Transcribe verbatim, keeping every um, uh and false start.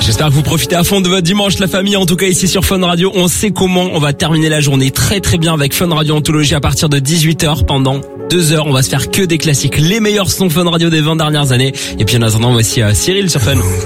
J'espère que vous profitez à fond de votre dimanche, la famille. En tout cas, ici sur Fun Radio, on sait comment on va terminer la journée très très bien avec Fun Radio Anthologie à partir de dix-huit heures. Pendant deux heures, on va se faire que des classiques, les meilleurs sons Fun Radio des vingt dernières années. Et puis en attendant, voici euh, Cyril sur Fun.